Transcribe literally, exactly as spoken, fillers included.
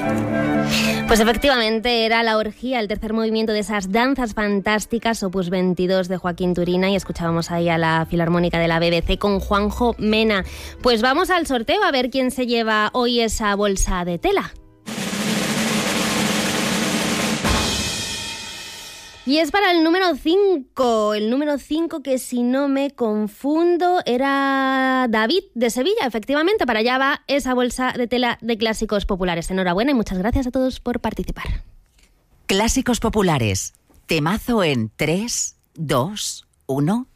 Pues efectivamente era La orgía, el tercer movimiento de esas danzas fantásticas, opus veintidós de Joaquín Turina, y escuchábamos ahí a la Filarmónica de la B B C con Juanjo Mena. Pues vamos al sorteo a ver quién se lleva hoy esa bolsa de tela. Y es para el número cinco, el número cinco que, si no me confundo, era David de Sevilla. Efectivamente, para allá va esa bolsa de tela de clásicos populares. Enhorabuena y muchas gracias a todos por participar. Clásicos populares, temazo en tres, dos, uno...